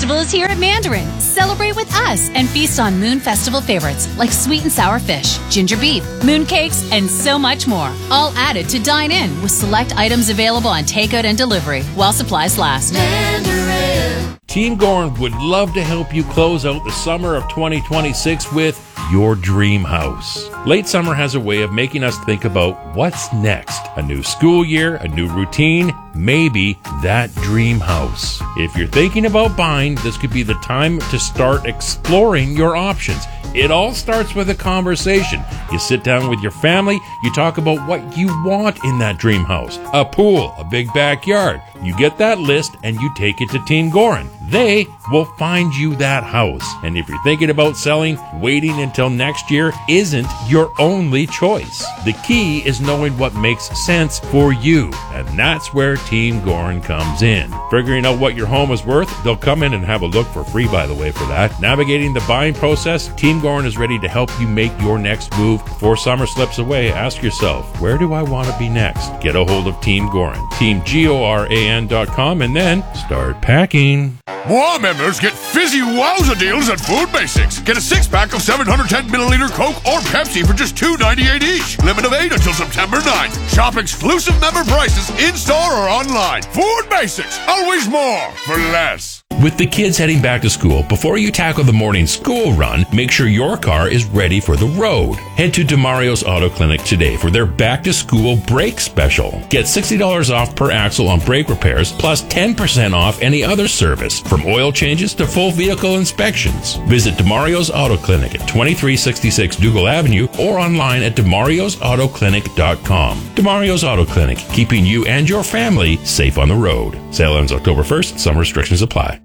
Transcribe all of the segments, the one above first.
Festival is here at Mandarin. Celebrate with us and feast on Moon Festival favorites like sweet and sour fish, ginger beef, moon cakes, and so much more. All added to dine in with select items available on takeout and delivery while supplies last. Mandarin. Team Gorin would love to help you close out the summer of 2026 with your dream house. Late summer has a way of making us think about what's next. A new school year, a new routine, maybe that dream house. If you're thinking about buying, this could be the time to start exploring your options. It all starts with a conversation. You sit down with your family, you talk about what you want in that dream house. A pool, a big backyard. You get that list and you take it to Team Gorin. They will find you that house. And if you're thinking about selling, waiting until next year isn't your only choice. The key is knowing what makes sense for you. And that's where Team Gorin comes in. Figuring out what your home is worth, they'll come in and have a look for free, by the way, for that. Navigating the buying process, Team Gorin is ready to help you make your next move. Before summer slips away, ask yourself, where do I want to be next? Get a hold of Team Gorin, teamgoran.com, and then start packing. More members get fizzy wowza deals at Food Basics. Get a 6-pack of 710-milliliter Coke or Pepsi for just $2.98 each. Limit of 8 until September 9th. Shop exclusive member prices in-store or online. Food Basics. Always more for less. With the kids heading back to school, before you tackle the morning school run, make sure your car is ready for the road. Head to DeMario's Auto Clinic today for their back-to-school brake special. Get $60 off per axle on brake repairs, plus 10% off any other service, from oil changes to full vehicle inspections. Visit DeMario's Auto Clinic at 2366 Dougal Avenue or online at demariosAutoClinic.com. DeMario's Auto Clinic, keeping you and your family safe on the road. Sale ends October 1st. Some restrictions apply.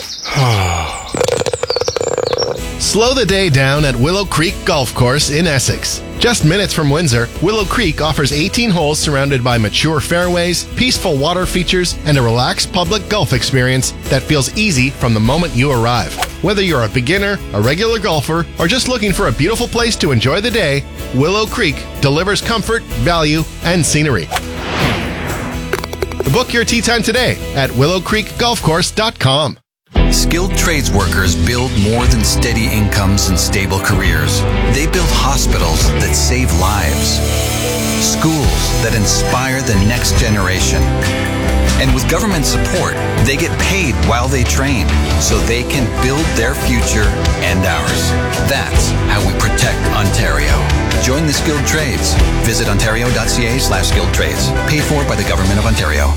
Slow the day down at Willow Creek Golf Course in Essex. Just minutes from Windsor, Willow Creek offers 18 holes surrounded by mature fairways, peaceful water features, and a relaxed public golf experience that feels easy from the moment you arrive. Whether you're a beginner, a regular golfer, or just looking for a beautiful place to enjoy the day, Willow Creek delivers comfort, value, and scenery. Book your tee time today at willowcreekgolfcourse.com. Skilled trades workers build more than steady incomes and stable careers. They build hospitals that save lives, schools that inspire the next generation. And with government support, they get paid while they train so they can build their future and ours. That's how we protect Ontario. Join the skilled trades. Visit ontario.ca/skilled trades. Paid for by the Government of Ontario.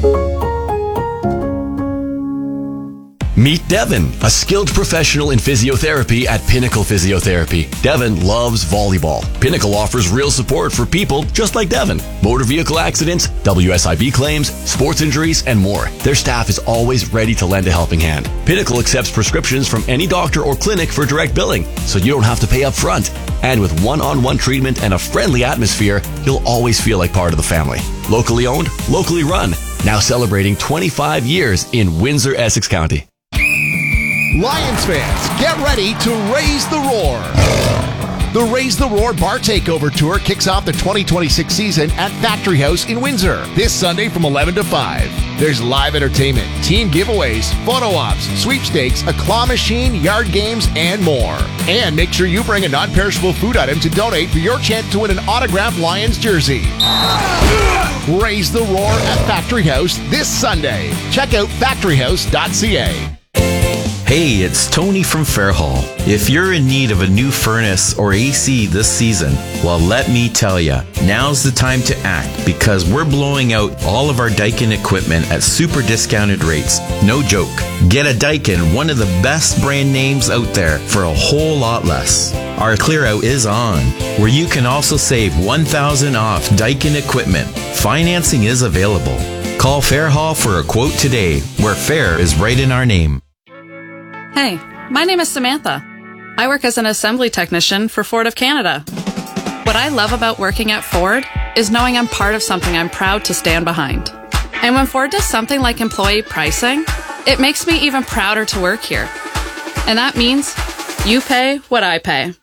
Meet Devin, a skilled professional in physiotherapy at Pinnacle Physiotherapy. Devin loves volleyball. Pinnacle offers real support for people just like Devin. Motor vehicle accidents, WSIB claims, sports injuries, and more. Their staff is always ready to lend a helping hand. Pinnacle accepts prescriptions from any doctor or clinic for direct billing, so you don't have to pay up front. And with one-on-one treatment and a friendly atmosphere, you'll always feel like part of the family. Locally owned, locally run. Now celebrating 25 years in Windsor, Essex County. Lions fans, get ready to raise the roar. The Raise the Roar Bar Takeover Tour kicks off the 2026 season at Factory House in Windsor this Sunday from 11 to 5. There's live entertainment, team giveaways, photo ops, sweepstakes, a claw machine, yard games, and more. And make sure you bring a non-perishable food item to donate for your chance to win an autographed Lions jersey. Raise the Roar at Factory House this Sunday. Check out factoryhouse.ca. Hey, it's Tony from Fairhall. If you're in need of a new furnace or AC this season, well, let me tell ya, now's the time to act because we're blowing out all of our Daikin equipment at super discounted rates. No joke. Get a Daikin, one of the best brand names out there, for a whole lot less. Our clear out is on, where you can also save $1,000 off Daikin equipment. Financing is available. Call Fairhall for a quote today, where fair is right in our name. Hey, my name is Samantha. I work as an assembly technician for Ford of Canada. What I love about working at Ford is knowing I'm part of something I'm proud to stand behind. And when Ford does something like employee pricing, it makes me even prouder to work here. And that means you pay what I pay.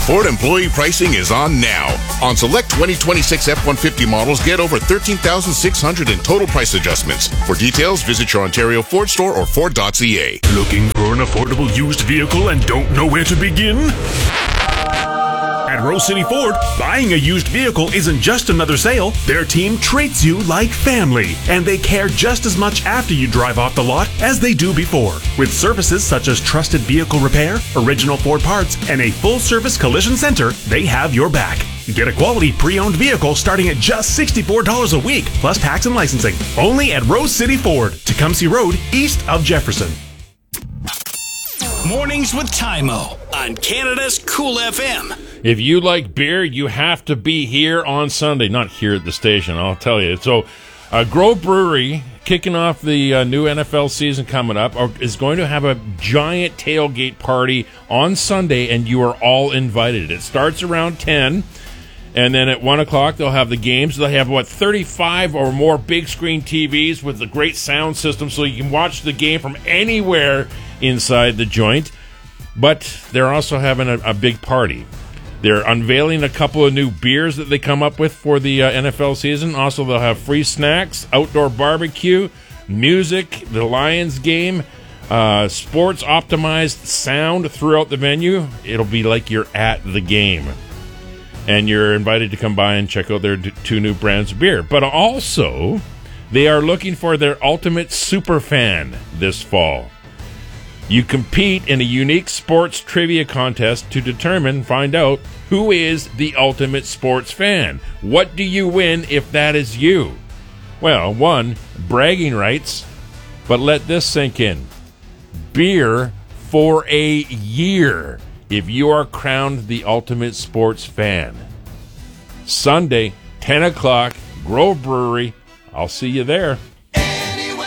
Ford employee pricing is on now. On select 2026 F-150 models, get over $13,600 in total price adjustments. For details, visit your Ontario Ford store or Ford.ca. Looking for an affordable used vehicle and don't know where to begin? At Rose City Ford, buying a used vehicle isn't just another sale. Their team treats you like family, and they care just as much after you drive off the lot as they do before. With services such as trusted vehicle repair, original Ford parts, and a full-service collision center, they have your back. Get a quality pre-owned vehicle starting at just $64 a week, plus tax and licensing. Only at Rose City Ford, Tecumseh Road, east of Jefferson. Mornings with Tymo on Canada's Cool FM. If you like beer, you have to be here on Sunday. Not here at the station, I'll tell you. So, Grove Brewery, kicking off the new NFL season coming up, is going to have a giant tailgate party on Sunday, and you are all invited. It starts around 10, and then at 1 o'clock they'll have the games. They'll have, 35 or more big screen TVs with a great sound system so you can watch the game from anywhere inside the joint. But they're also having a big party. They're unveiling a couple of new beers that they come up with for the NFL season. Also, they'll have free snacks, outdoor barbecue, music, the Lions game, sports optimized sound throughout the venue. It'll be like you're at the game. And you're invited to come by and check out their two new brands of beer. But also, they are looking for their ultimate super fan this fall. You compete in a unique sports trivia contest to find out who is the ultimate sports fan. What do you win if that is you? Well, 1, bragging rights, but let this sink in. Beer for a year if you are crowned the ultimate sports fan. Sunday, 10 o'clock, Grove Brewery. I'll see you there.